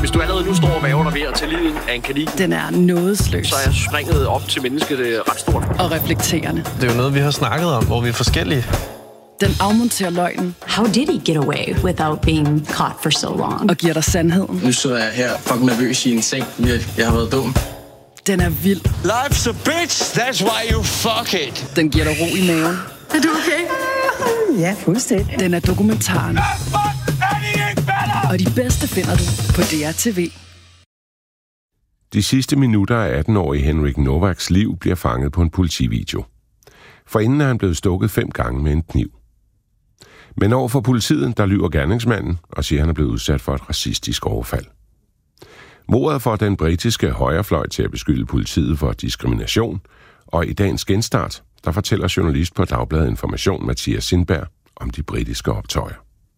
Hvis du allerede nu står og væver dig ved at tage livet af en kanin, Den er nådesløs så er springet op til mennesket ret stort. og reflekterende. Det er jo noget, vi har snakket om, hvor vi er forskellige. Den afmonterer løgnen How did he get away without being caught for so long? og giver dig sandheden. Nu så jeg her fucking nervøs i en seng. Jeg har været dum. Den er vild. Life's a bitch, that's why you fuck it. Den giver dig ro i maven. Er du okay? Ja, fuldstændig. Den er dokumentaren. Og de bedste finder du på DRTV. De sidste minutter af 18-årige Henrik Novaks liv bliver fanget på en politivideo. Forinden er han blevet stukket 5 gange med en kniv. Men overfor politiet, der lyver gerningsmanden og siger, at han er blevet udsat for et racistisk overfald. Mordet får den britiske højrefløj til at beskylde politiet for diskrimination, og i dagens genstart, der fortæller journalist på Dagbladet Information Mathias Sindberg om de britiske optøjer.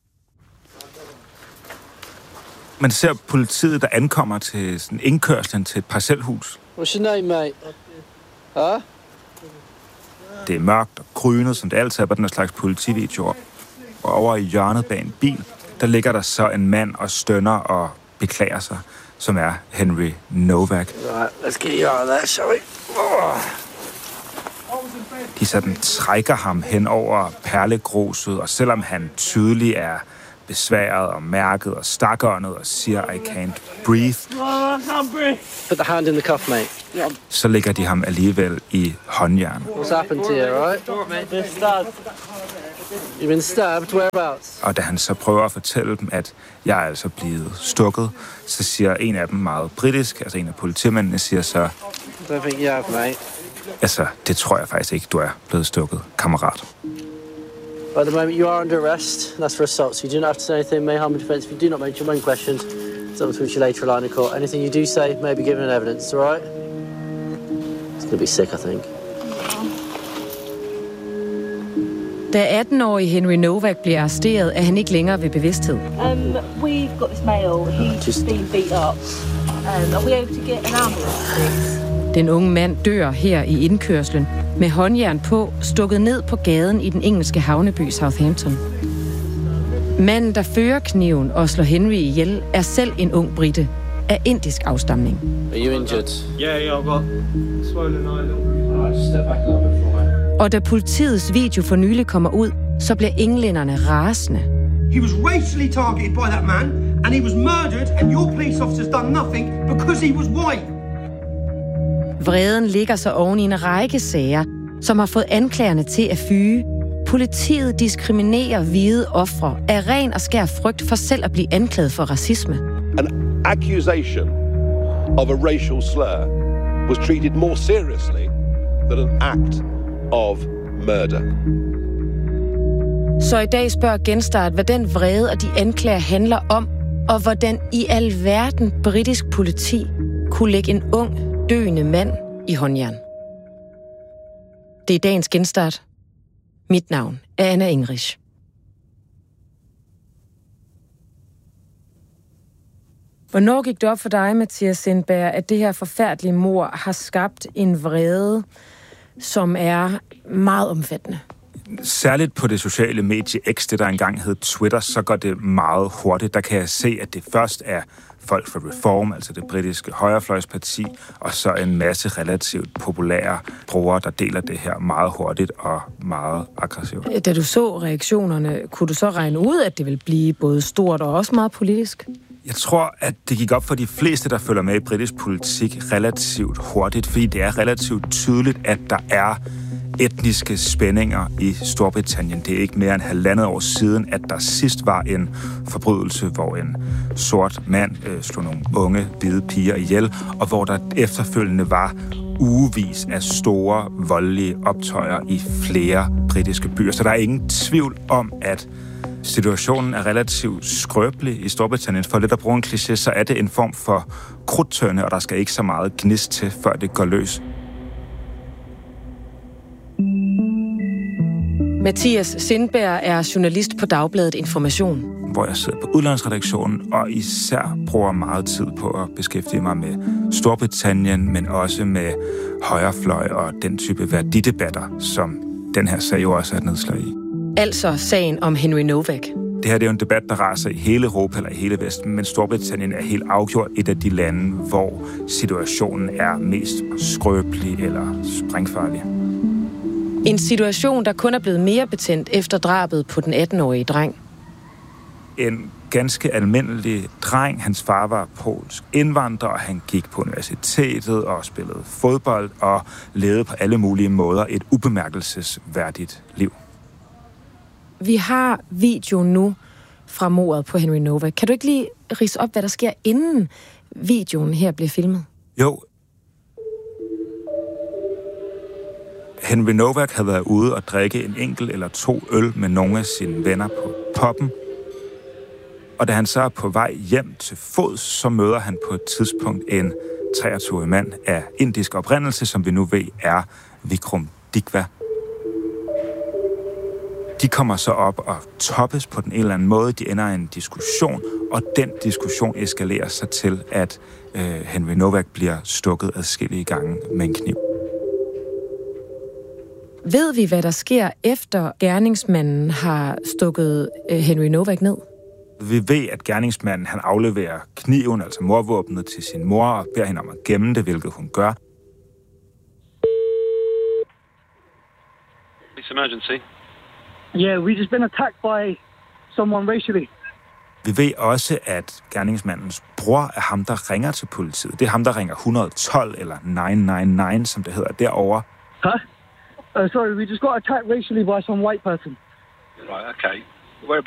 Man ser politiet, der ankommer til sådan indkørslen til et parcelhus. What's your name, mate? Huh? Det er mørkt og grynet, som det altid er på den her slags politivideoer. Og over i hjørnet bag en bil, der ligger der så en mand og stønner og beklager sig, som er Henry Novak. Right, let's get you out of there, shall we? De sådan trækker ham hen over perlegruset, og selvom han tydeligt er besværet og mærket og stakåndet og siger, I can't breathe, Put the hand in the cuff, mate. så ligger de ham alligevel i håndjern. What's happened to you, right? You've been stabbed, whereabouts? Og da han så prøver at fortælle dem, at jeg er altså blevet stukket, så siger en af dem meget britisk, altså en af politimændene siger så, Don't think you have, mate. altså, det tror jeg faktisk ikke, du er blevet stukket, kammerat. At the moment, you are under arrest. That's for assault, so you do not have to say anything may harm in defence. If you do not mention when questioned, it's up to which you later rely in court. Anything you do say may be given in evidence, all right? It's going to be sick, I think. Da 18-årige Henry Novak bliver arresteret, er han ikke længere ved bevidsthed. We've got this male. He's been beat up. Are we able to get an ambulance, please? Den unge mand dør her i indkørslen med håndjern på, stukket ned på gaden i den engelske havneby Southampton. Manden, der fører kniven og slår Henry ihjel, er selv en ung brite af indisk afstamning. Are you injured? Yeah, I've got swollen eye. Step back a little bit for me. Og da politiets video for nylig kommer ud, så bliver englænderne rasende. He was racially targeted by that man, and he was murdered, and your police officers done nothing because he was white. Vreden ligger så oven i en række sager, som har fået anklagerne til at fyge. Politiet diskriminerer hvide ofre af ren og skær frygt for selv at blive anklaget for racisme. An accusation of a racial slur was treated more seriously than an act of murder. Så i dag spørger Genstart, hvad den vrede og de anklager handler om, og hvordan i alverden britisk politi kunne lægge en ung, døende mand i håndjern. Det er dagens Genstart. Mit navn er Anna Engrich. Hvornår gik det op for dig, Mathias Sindberg, at det her forfærdelige mord har skabt en vrede, som er meget omfattende? Særligt på det sociale medie X, det der engang hed Twitter, så går det meget hurtigt. Der kan jeg se, at det først er folk fra Reform, altså det britiske højrefløjsparti, og så en masse relativt populære brugere, der deler det her meget hurtigt og meget aggressivt. Da du så reaktionerne, kunne du så regne ud, at det ville blive både stort og også meget politisk? Jeg tror, at det gik op for de fleste, der følger med i britisk politik relativt hurtigt, fordi det er relativt tydeligt, at der er etniske spændinger i Storbritannien. Det er ikke mere end 1,5 år siden, at der sidst var en forbrydelse, hvor en sort mand slog nogle unge, hvide piger ihjel, og hvor der efterfølgende var ugevis af store, voldelige optøjer i flere britiske byer. Så der er ingen tvivl om, at situationen er relativt skrøbelig i Storbritannien. For lidt at bruge en kliché, så er det en form for krudtønde, og der skal ikke så meget gnist til, før det går løs. Mathias Sindberg er journalist på Dagbladet Information. Hvor jeg sidder på udlandsredaktionen og især bruger meget tid på at beskæftige mig med Storbritannien, men også med højrefløj og den type værdidebatter, som den her sag jo også er et nedslag i. Altså sagen om Henry Novak. Det her det er jo en debat, der raser i hele Europa eller i hele Vesten, men Storbritannien er helt afgjort et af de lande, hvor situationen er mest skrøbelig eller sprængfarlig. En situation, der kun er blevet mere betændt efter drabet på den 18-årige dreng. En ganske almindelig dreng. Hans far var polsk indvandrer, og han gik på universitetet og spillede fodbold og levede på alle mulige måder et ubemærkelsesværdigt liv. Vi har video nu fra mordet på Henry Novak. Kan du ikke lige ridse op, hvad der sker, inden videoen her bliver filmet? Jo. Henry Novak havde været ude og drikke en enkelt eller 2 øl med nogle af sine venner på poppen. Og da han så er på vej hjem til fods, så møder han på et tidspunkt en 23-årig mand af indisk oprindelse, som vi nu ved er Vikram Dikwa. De kommer så op og toppes på den en eller anden måde. De ender i en diskussion, og den diskussion eskalerer sig til, at Henry Novak bliver stukket adskillige gange med en kniv. Ved vi, hvad der sker efter gerningsmanden har stukket Henry Novak ned? Vi ved, at gerningsmanden han afleverer kniven, altså mordvåbnet, til sin mor og beder hende om at gemme det, hvilket hun gør. It's emergency. Yeah, we just been attacked by someone racially. Vi ved også, at gerningsmandens bror er ham, der ringer til politiet. Det er ham, der ringer 112 eller 999, som det hedder derovre. Huh? Sorry, we just got attacked racially by some white person. Right, okay.